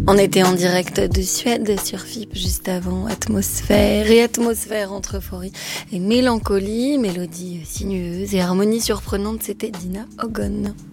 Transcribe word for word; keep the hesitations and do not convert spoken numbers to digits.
On était en direct de Suède sur F I P juste avant Atmosphère et Atmosphère entre euphorie et mélancolie, mélodie sinueuse et harmonie surprenante, c'était Dina Ogon.